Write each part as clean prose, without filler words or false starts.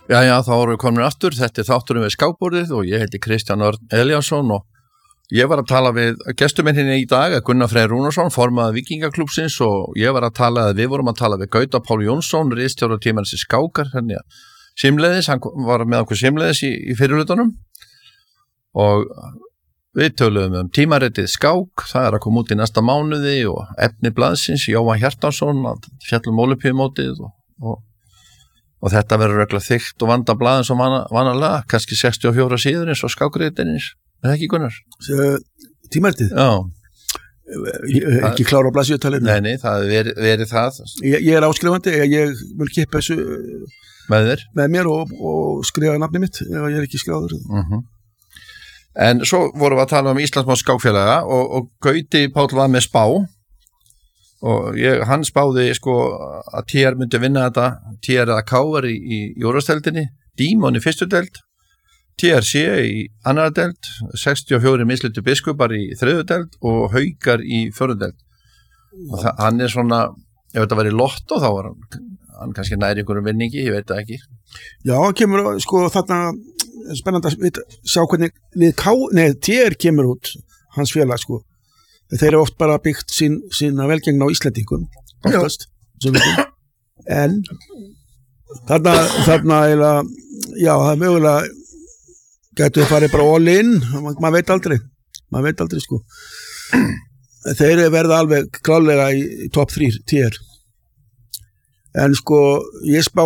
Já, þá erum við komin aftur. Þetta þátturinn við skákborðið og ég heiti Kristján Örn Elíasson og ég var að tala við gestur minn hérna í dag, Gunnar Freyr Rúnarsson, formaður Víkingaklúbbsins og við vorum að tala við Gauta Pál Jónsson, ritstjóra tímarins í skákar, hérna símleiðis, hann var með okkur símleiðis í fyrirlutunum og við töluðum tímaritið skák, það að koma út í næsta mánuði og efni blaðsins, Jóhann Hjartarson, fjallum Ólympíumótið og þetta verður regla þykkt og vanda blaðin sem vanalega, kannski 64 síður eins og skákriðinins, er það ekki Gunnar? Tímaritið? Já. Ekki klára á blaðsíðutalinu? Nei, það verið það. Ég er áskrifandi, ég vil kippa þessu með mér og skrifa nafni mitt ef ég er ekki skráður. En svo vorum við að tala Íslandsmót skákfélaga og Gauti Páll var með spá og hann spáði að TR myndi vinna þetta, TR eða KR í Júrasteldinni, Dímon í fyrstu deild, TRC í annara deild, 64 mislutu biskupar í þriðju deild og Haukar í fjórðu deild. Og hann er svona, ef þetta væri lottó þá var hann kannski næri einhverjum vinningi, ég veit það ekki. Já, hann kemur, þarna spennandi að sjá hvernig TR kemur út, hans félag, þeir eru oft bara byggt sína velgengna á Íslendingum, oftast, en þarna eiginlega, já, það er mögulega, getur við farið bara all in, maður veit aldrei, þeir verða alveg klálega í top 3 TR. En ég spá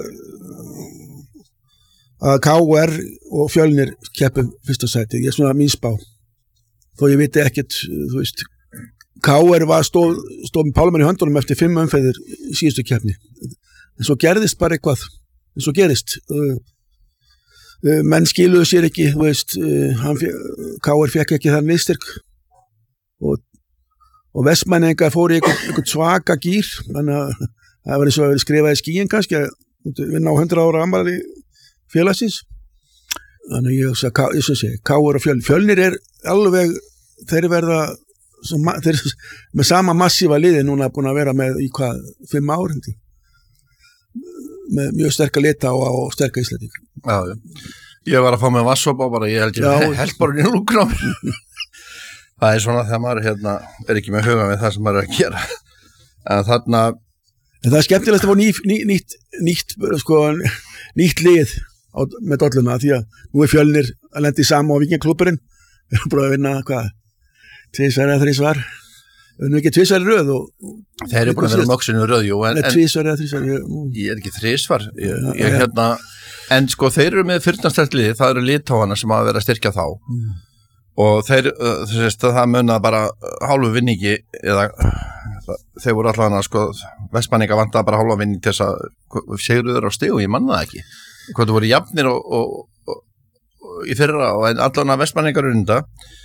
að KR og Fjölnir keppum fyrsta sæti, ég er svona mín spá, þó ég viti ekkert, þú veist, KR stóð með Pálmann í höndunum eftir 5 umferðir í síðustu keppni, en svo gerðist bara eitthvað, menn skiluðu sér ekki, þú veist, KR fekk ekki þann viðstyrk og Vestmanningar fóru í einhvern svaka gýr, þannig að það var eins og að skrifa í skíin kannski að vinna á 100 ára afmæli félagsins. Þannig ég segi, KR og Fjölnir er alveg, þeir verða þeir með sama massífa liði núna búin að vera með í 5 ár með mjög sterka lita og sterka Íslending. Já, ég var að fá með vassopa bara, ég held bara í lúkna. Það er svona þegar maður er ekki með huga við það sem maður er að gera. En það er skemmtilegt að fá nýtt lið með dolluna því að nú er Fjölnir að lenda í sama á Víkingaklúbburinn, við erum bara að vinna 2 eða 3 svar, við erum ekki 2 svar í röð og þeir eru búin að vera nokksinni röð, en 2 svar eða 3 svar ég er ekki 3 svar en þeir eru með fyrstnastært-lið, það eru litáana sem hafa verið að styrkja þá og það munað bara hálfu vinningi eða þeir voru allavega Vestmanninga vantaði bara hálfa vinning til þess að sigruður á stig og ég manna það ekki hvað þú voru jafnir og í fyrra og allavega Vestmanningar unda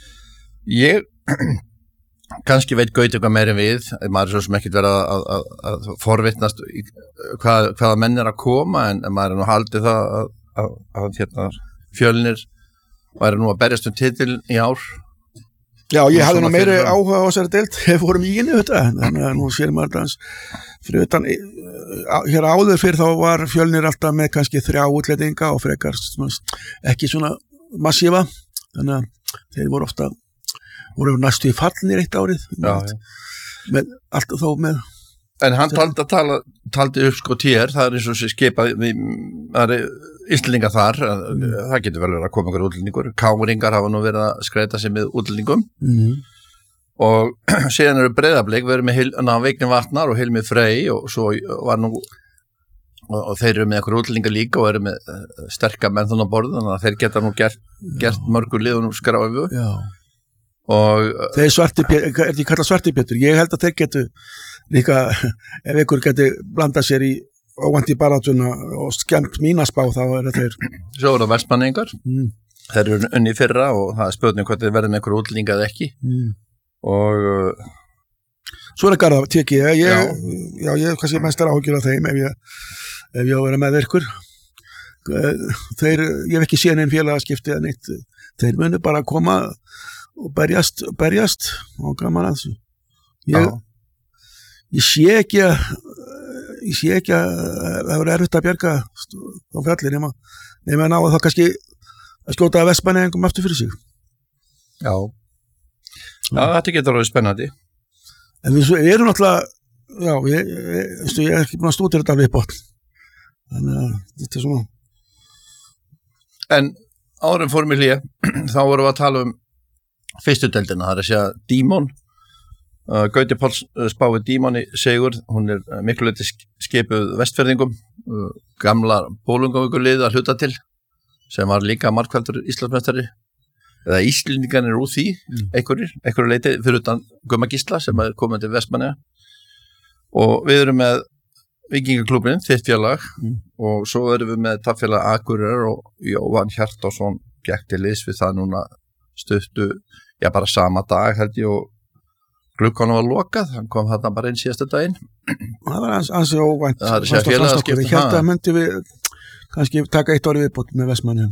ég kannski veit Gauti eitthvað meiri við maður er svo sem ekkert verið að forvitnast hvaða menn er að koma en maður er nú haldið það að Fjölnir væri nú að berjast titil í ár. Já, ég hafði nú meiri áhuga á þessari deild ef vorum í henni þannig að nú sér maður dans fyrir utan hér áður fyrir þá var Fjölnir alltaf með kannski 3 útlendinga og frekar ekki svona massífa þannig að þeir voru næstu í fallnir eitt árið með allt þó með en hann taldi upp TR, það er eins og skipað það er Íslendingar þar, það getur vel verið að koma einhverjum útlendingur, Káringar hafa nú verið að skreita sig með útlendingum og síðan eru Breiðablik verið með Veikni Vatnar og Hilmi Frey og svo var nú og þeir eru með einhverjum útlendingar líka og eru með sterka menn þannig á borðu þannig að þeir geta nú gert mörgur liðunum skráfu og þeir er því kallað svartipjötur ég held að þeir getu líka ef ykkur geti blandað sér í óvandi baratuna og skemmt mínaspá þá er þeir svo eru það Vestmanningar þeir eru unni fyrra og það er spurning hvort þeir verða með einhverju útlendinga eða ekki og svo er það Garðar teki ég kannski mest áhyggjur af þeim ef ég á að vera með ykkur ég hef ekki séð neinn félagaskipti eða neitt þeir munu bara koma og berjast og gaman að þessu ég sé ekki að það er erfitt að bjarga á fjalli nema að ná að það kannski að skjóta að Vestmannaeyingum aftur fyrir sig. Já, þetta getur alveg spennandi. En við erum náttúrulega, já, ég er ekki búin að stúdera þetta alveg í botn. Þannig að þetta er svona. En árum fórum í hlýja, þá vorum við að tala fyrstu deildina, það er að segja Dímon. Gauti Páll spáði Dímoni sigur, hún er miklu leyti skipuð Vestfirðingum, gamla Bolungarvíkurlið að hluta til, sem var líka markvældur Íslandsmeistari, eða Íslendingarnir úr því, einhverju leyti fyrir utan Gumma Gísla sem er komið til Vestmannaeyja, og við erum með Víkingaklúbbinn, þitt félag, og svo erum við með taffélag Akureyrar og Jóhann Hjartarson gekk til liðs við það núna stuttu, já bara sama dag held ég, og glugganum var lokað, hann kom þarna bara inn síðasta daginn. Það var ansi óvænt. Það er að segja félagaskipti. Ég held að myndi við kannski taka eitt orði viðbót með Vestmannaeyjum.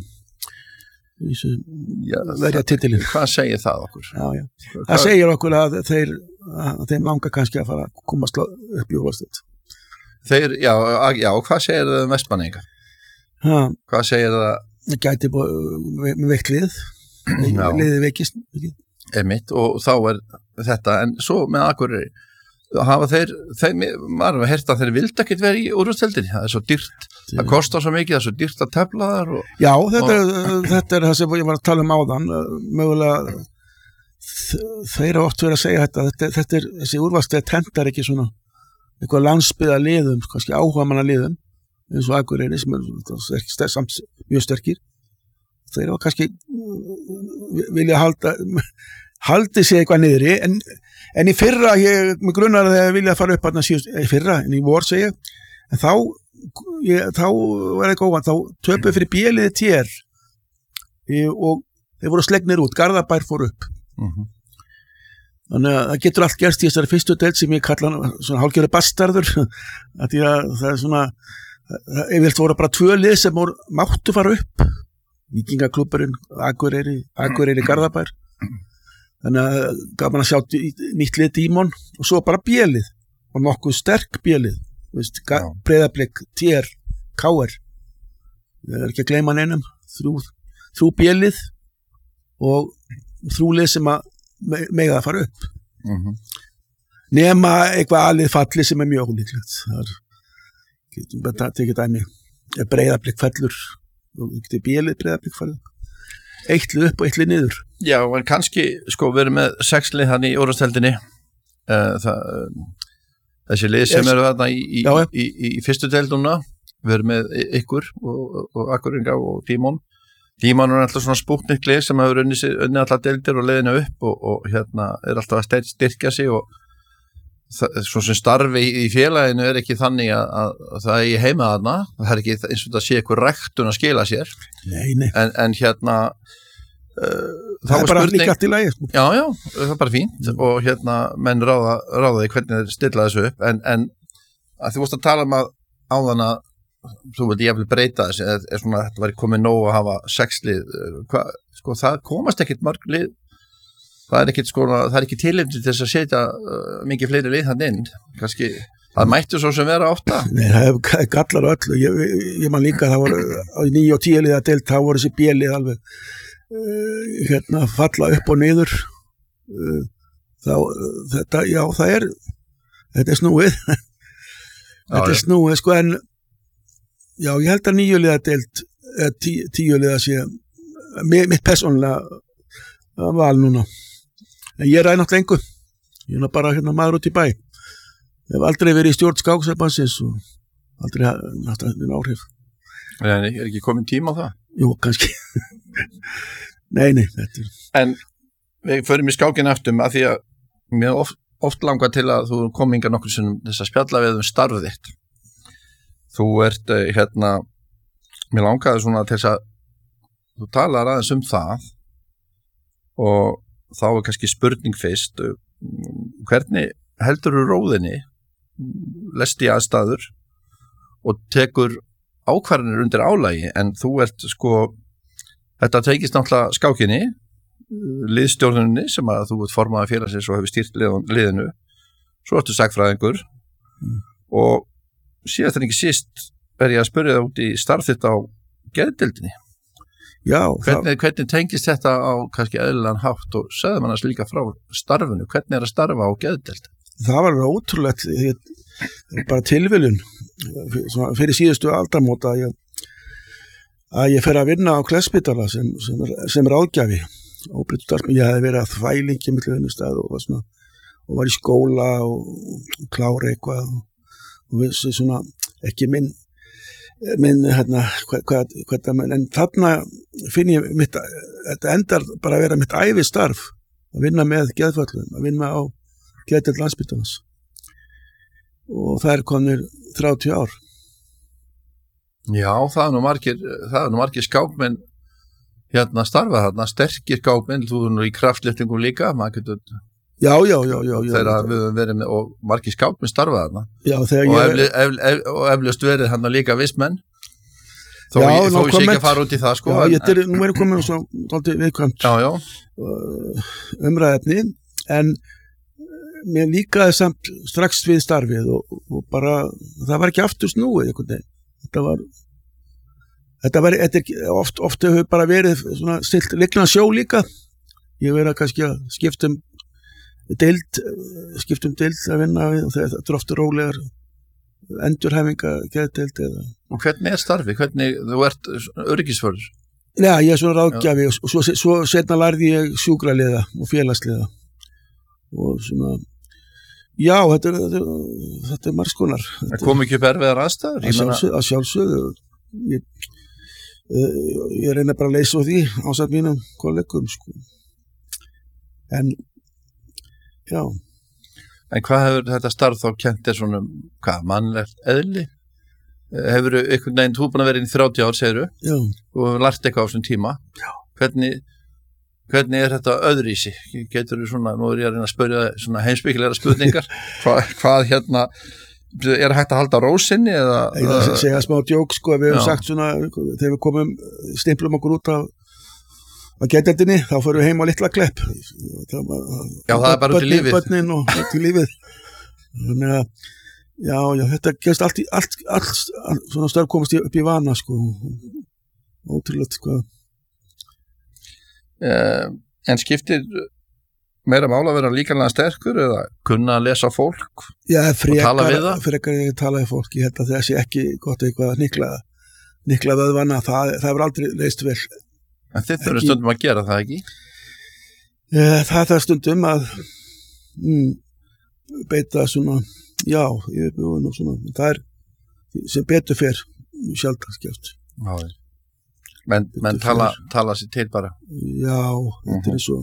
Verja titilinn. Hvað segir það okkur? Já. Það segir okkur að þeim langar kannski að fara að komast upp í úrvalsdeild. Já, hvað segir það Vestmannaeyinga? Hvað segir það? Það gæti með veikt lið. Liðið veikist. Einmitt, og þá er þetta, en svo með Akureyri hafa þeir maður hefur heyrt að þeir vildi ekkert vera í úrvalsdeildinni, það er svo dýrt, það kostar svo mikið, það er svo dýrt að tefla þar Já, þetta er það sem ég var að tala áðan, mögulega þeir eru oft verið að segja þetta þessi úrvalsdeild hentar ekki svona eitthvað landsbyggða liðum, kannski áhugamanna liðum eins og Akureyri sem er mjög sterkir, þeir eru kannski vilja haldi sig eitthvað niðri en í fyrra, með grunnar að þeir vilja fara upp í fyrra, en í vor segja en þá var eitthvað óvænt, þá töpuð fyrir bjeliði tér og þeir voru slegnir út, Garðabær fór upp þannig að það getur allt gerst í þessari fyrstu deild sem ég kalla svona hálfgerður bastarður að það er svona yfirleitt voru bara 2 lið sem máttu fara upp Víkingaklúbburinn, Akureyri Garðabær þannig að gaman að sjá nýtt lið Dímon og svo bara bjelið og nokkuð sterk bjelið Breiðablik, TR, KR ég er ekki að gleyma neinum þrjú bjelið og 3 lið sem að mega að fara upp nema eitthvað alið falli sem er mjög ólíklegt það getum bara að tekja dæmi Breiðablik fellur og bjelið Breiðablik fellur 1 lið upp og 1 lið niður. Já, en kannski, við erum með 6 lið hann í úrvalsdeildinni. Þessi lið sem eru þarna í fyrstu deild núna, við erum með ykkur og Akureyringa og Dímon. Dímon er alltaf svona spúknik lið sem hefur unnið allar deildir og leiðina upp og hérna er alltaf að styrkja sig og svo sem starfi í félaginu er ekki þannig að það er í heima þarna, það er ekki eins og það sé eitthvað ræktun að skila sér. Nei. En hérna það er bara líka allt í lagi. Já, það er bara fínt og hérna menn ráða því hvernig þeir stilla þessu upp en að þú vorst að tala um að áðan að þú vildi jafnvel breyta þessu er svona þetta væri komið nóg að hafa 6 lið það komast ekkit mörg lið það er ekki tilefni til þess að setja mikið fleiri lið hann inn kannski, það mættu svo sem vera 8 Nei, það er gallar öllu ég man líka, það voru á 9 og 10 liða deild, það voru þessi bjelið alveg falla upp og niður þetta er snúið þetta er snúið en já, ég held að 9 liða deild 10 liða sé mitt persónulega val núna en ég ræði náttúrulega engu ég er bara maður út í bæ ég hef aldrei verið í stjórn skáksabansins og aldrei náttúrulega áhrif Nei, er ekki komin tíma á það? Jú, kannski Nei, þetta En við förum í skákinn aftur að því að mér oft langar til að þú komingar nokkur sinnum þess að spjalla við starfið þitt þú ert mér langaði svona til þess að þú talar aðeins það og þá er kannski spurning fyrst hvernig heldur þú róðinni lest í aðstæður og tekur ákvarðanir undir álagi en þú ert þetta tekist náttúrulega skákinni liðstjórnunni sem að þú ert formaður félagsins og hefur stýrt liðinu svo ertu sagfræðingur og síðast en ekki síst ég að spyrja það út í starf þitt á geðdeildinni. Já. Hvernig tengist þetta á kannski eðlilegan hátt og sagði mann líka frá starfinu, hvernig að starfa á geðdeild? Það var ótrúlegt, bara tilviljun fyrir síðustu aldamóta að ég fer að vinna á Kleppsspítala sem ráðgjafi. Ég hefði verið að þvælingi milli vinnustað og var í skóla og klára eitthvað og vissi svona ekki minn en þarna finn ég þetta endar bara að vera mitt ævistarf að vinna með geðföllum, að vinna á geðdeild Landspítalans og það er komnir 30 ár. Já, það er nú margir skákmenn starfa þarna, sterkir skákmenn, þú er nú í kraftlyftingum líka, maður getur þegar við höfum verið með og margir skákmenn starfa þarna. Já, og eflaust verið hann líka vistmenn þó ég sé ekki að fara út í það sko. Já, nú erum komin svo dálítið viðkvæmt umræðefni en mér líkaði samt strax við starfið og bara það var ekki aftur snúið einhvern veginn. Þetta oft hefur bara verið svona stilt lignan sjó líka. Ég verið kannski að skiptum deild að vinna við og þetta er ofta rólegar endurhæfinga geðdeild eða. Og hvernig er starfi? Hvernig, þú ert öryggisvörður? Já, ég er svona ráðgjafi og svo setna lærði ég sjúkraliða og félagsliða og svona já, þetta er margskonar. Það kom ekki upp erfiðar aðstæður? Að sjálfsögðu. Ég reyna bara að leysa á því ásamt mínum kollegum sko. En já. En hvað hefur þetta starf þá kennt þér svona mannlegt eðli? Hefur einhvern veginn, þú búin að vera inn í 30 ár segirðu? Já. Og hefur lært eitthvað á þessum tíma? Já. Hvernig er þetta öðruvísi? Geturðu svona, nú er ég að reyna að spyrja svona heimspekilegra spurningar hvað er hægt að halda rósinni eða? Ég segja smá djók sko, við hefum sagt svona þegar við stimplum okkur út af geðdeildinni, þá fyrir við heim á litla Klepp. Já, það er bara út í lífið. Börnin og út í lífið. Þannig að, já, þetta gerst allt svona störf komast upp í vana, sko. Ótrúlegt, sko. En skiptir meira mála að vera líkanlega sterkur eða kunna að lesa fólk og tala við það? Frekar ég tala við fólk. Ég held að það sé ekki gott eitthvað að nikla vöðvana. Það hefur aldrei leist vel. En þið þurfum stundum að gera það ekki? Það er stundum að beita svona, já, yfirbúin og svona. Það er sem betur fer sjaldan skjátt. Já, menn tala sér til bara. Já, þetta er svo.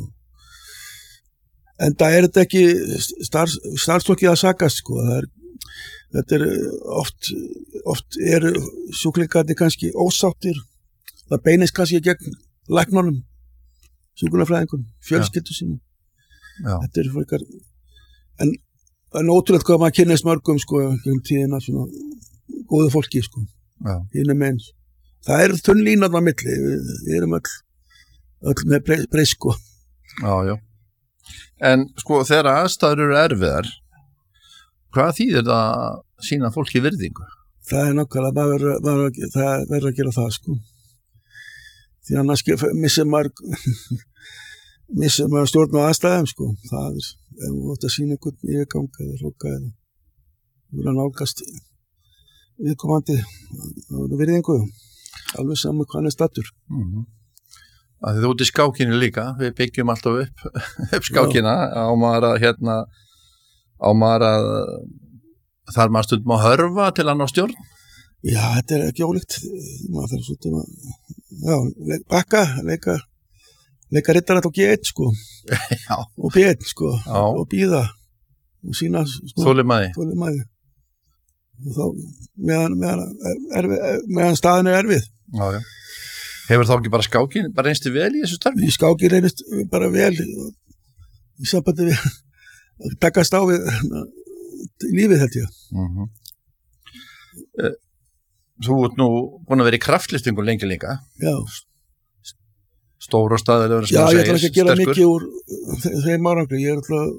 En það er þetta ekki starfsfólkið að sakast, sko. Þetta er oft eru sjúklingarnir kannski ósáttir. Það beinist kannski gegn læknunum, sjúkrafræðingum, fjölskyldu sínum. Þetta er frekar en ótrúlegt hvað maður kynnist mörgum sko, um tíðina svona góðu fólki sko. Það er þunn línan á milli, við erum öll með breys sko. Já. En sko þegar aðstæður eru erfiðar, hvað þýðir það að sýna fólki virðingu? Það er nákvæmlega, það verður að gera það sko. Því annars missir maður stjórn á aðstæðum sko. Það er, ef þú átt að sýna einhvern yfirgang eða hróka eða vera nálgast viðkomandi virðingu, alveg saman hvað hann er stattur. Þið út í skákinu líka, við byggjum alltaf upp skákina, á maður að þarf maður stundum að hörfa til hann á stjórn? Já, þetta er ekki ólíkt. Maður þarf svolítið að leika rittarætt og G1 sko. Og B1 sko. Og bíða og sína þolinmæði. Og þá meðan staðin er erfið. Já. Hefur þá ekki bara skákin reynstu vel í þessu starfi? Skákin reynist bara vel í sambandi við að takast á við lífið held ég. Þú ert nú búin að vera í kraftlyftingu lengi líka. Já. Stóra staðir. Já, ég ætla ekki að gera mikið úr þeim árangri. Ég er alltaf